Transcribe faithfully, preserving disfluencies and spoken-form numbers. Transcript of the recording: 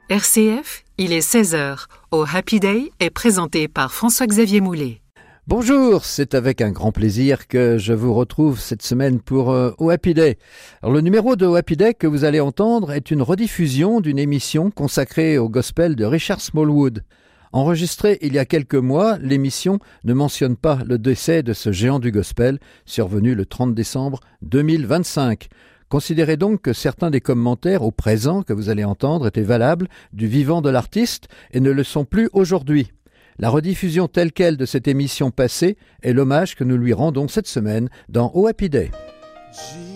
R C F, il est seize heures. Au Happy Day est présenté par François-Xavier Moulet. Bonjour, c'est avec un grand plaisir que je vous retrouve cette semaine pour euh, au Happy Day. Alors, le numéro de au Happy Day que vous allez entendre est une rediffusion d'une émission consacrée au gospel de Richard Smallwood. Enregistrée il y a quelques mois, l'émission ne mentionne pas le décès de ce géant du gospel, survenu le trente décembre deux mille vingt-cinq. Considérez donc que certains des commentaires au présent que vous allez entendre étaient valables du vivant de l'artiste et ne le sont plus aujourd'hui. La rediffusion telle quelle de cette émission passée est l'hommage que nous lui rendons cette semaine dans au Happy Day.